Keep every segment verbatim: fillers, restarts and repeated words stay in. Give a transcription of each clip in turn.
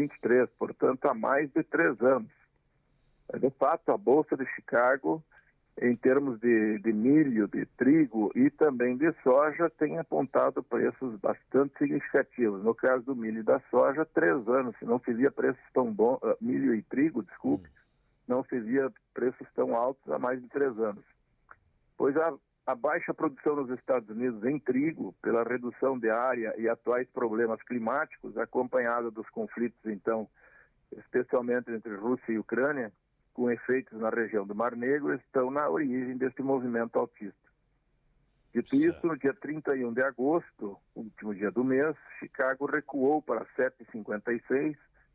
vinte e três, portanto há mais de três anos. De fato, a Bolsa de Chicago, em termos de, de milho, de trigo e também de soja, tem apontado preços bastante significativos. No caso do milho e da soja, três anos, se não se via preços tão bons, uh, milho e trigo, desculpe, não se via preços tão altos há mais de três anos. Pois a, a baixa produção nos Estados Unidos em trigo, pela redução de área e atuais problemas climáticos, acompanhada dos conflitos, então, especialmente entre Rússia e Ucrânia, com efeitos na região do Mar Negro, estão na origem deste movimento altista. Dito isso, no dia trinta e um de agosto, último dia do mês, Chicago recuou para sete vírgula cinquenta e seis,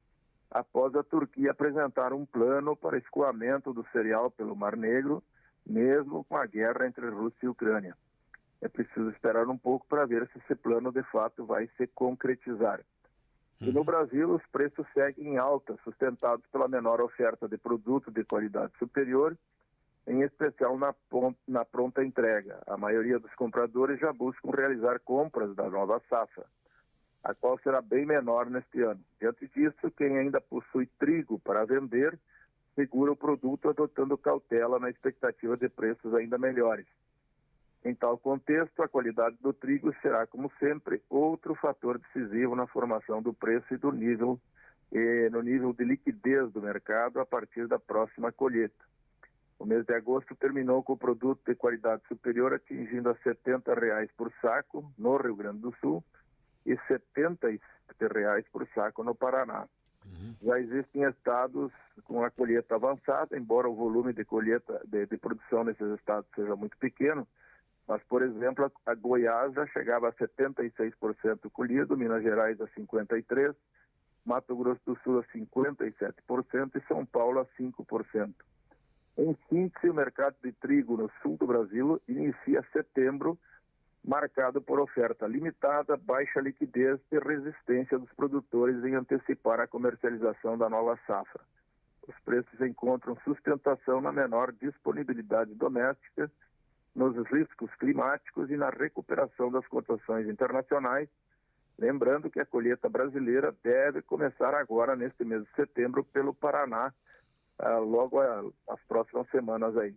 após a Turquia apresentar um plano para escoamento do cereal pelo Mar Negro, mesmo com a guerra entre Rússia e Ucrânia. É preciso esperar um pouco para ver se esse plano de fato vai se concretizar. E no Brasil, os preços seguem em alta, sustentados pela menor oferta de produto de qualidade superior, em especial na, na pronta entrega. A maioria dos compradores já buscam realizar compras da nova safra, a qual será bem menor neste ano. Diante disso, quem ainda possui trigo para vender, segura o produto adotando cautela na expectativa de preços ainda melhores. Em tal contexto, a qualidade do trigo será, como sempre, outro fator decisivo na formação do preço e do nível, eh, no nível de liquidez do mercado a partir da próxima colheita. O mês de agosto terminou com o produto de qualidade superior atingindo a setenta reais por saco no Rio Grande do Sul e setenta e sete reais por saco no Paraná. Uhum. Já existem estados com a colheita avançada, embora o volume de colheita de, de produção nesses estados seja muito pequeno. Mas, por exemplo, a, a Goiás já chegava a setenta e seis por cento colhido, Minas Gerais a cinquenta e três por cento, Mato Grosso do Sul a cinquenta e sete por cento e São Paulo a cinco por cento. Em síntese, o mercado de trigo no sul do Brasil inicia setembro, marcado por oferta limitada, baixa liquidez e resistência dos produtores em antecipar a comercialização da nova safra. Os preços encontram sustentação na menor disponibilidade doméstica, nos riscos climáticos e na recuperação das cotações internacionais, lembrando que a colheita brasileira deve começar agora, neste mês de setembro, pelo Paraná, ah, logo a, as próximas semanas aí.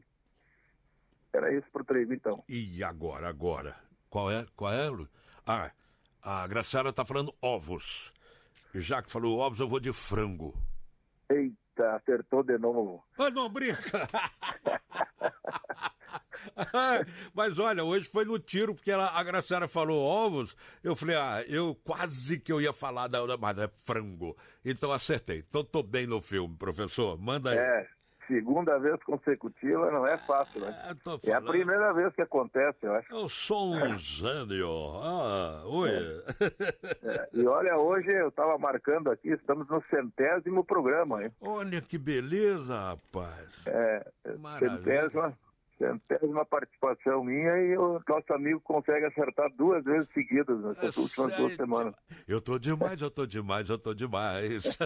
Era isso para o trigo, então. E agora, agora? Qual é? Qual é? Ah, a Graciela está falando ovos. E já que falou ovos, eu vou de frango. Eita, acertou de novo. Ah, não, brinca! Mas olha, hoje foi no tiro, porque ela, a Graciela falou ovos, eu falei, ah, eu quase que eu ia falar, da, mas é frango. Então acertei. Então tô bem no filme, professor. Manda aí. É, segunda vez consecutiva não é fácil, né? É, é a primeira vez que acontece, eu acho. Eu sou um gênio. Ah, oi. É. É. E olha, hoje eu estava marcando aqui, estamos no centésimo programa, hein? Olha que beleza, rapaz. É, centésima, centésima participação minha e o nosso amigo consegue acertar duas vezes seguidas nessas é últimas sério? duas semanas. Eu tô demais, eu tô demais, eu tô demais.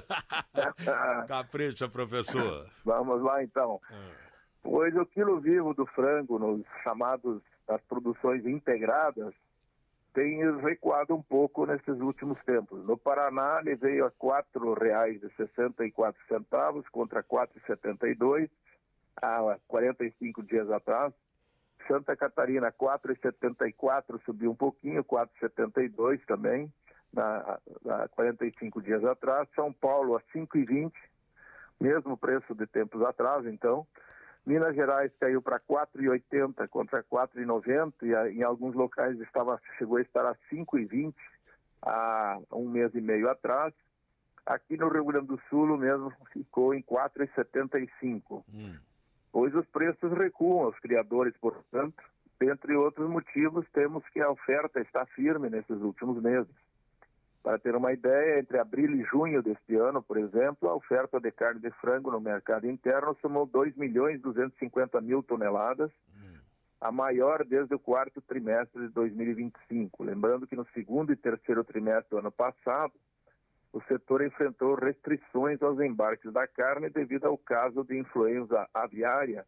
Capricha, professor. Vamos lá, então. É. Pois o quilo vivo do frango, nos chamados, as produções integradas, tem recuado um pouco nesses últimos tempos. No Paraná, ele veio a quatro reais e sessenta e quatro centavos contra quatro reais e setenta e dois centavos. Há quarenta e cinco dias atrás. Santa Catarina, quatro reais e setenta e quatro centavos, subiu um pouquinho, quatro reais e setenta e dois centavos também, na, na quarenta e cinco dias atrás. São Paulo, a cinco reais e vinte centavos, mesmo preço de tempos atrás, então. Minas Gerais caiu para quatro reais e oitenta centavos contra quatro reais e noventa centavos, e em alguns locais estava, chegou a estar a cinco reais e vinte centavos há um mês e meio atrás. Aqui no Rio Grande do Sul, mesmo ficou em quatro reais e setenta e cinco centavos. Hum. Pois os preços recuam, os criadores, portanto, dentre outros motivos, temos que a oferta está firme nesses últimos meses. Para ter uma ideia, entre abril e junho deste ano, por exemplo, a oferta de carne de frango no mercado interno somou dois milhões e duzentos e cinquenta mil toneladas, hum. a maior desde o quarto trimestre de dois mil e vinte e cinco. Lembrando que no segundo e terceiro trimestre do ano passado, o setor enfrentou restrições aos embarques da carne devido ao caso de influenza aviária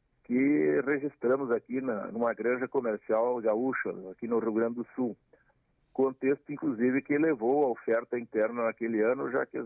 que registramos aqui na, numa granja comercial gaúcha, aqui no Rio Grande do Sul. Contexto, inclusive, que elevou a oferta interna naquele ano, já que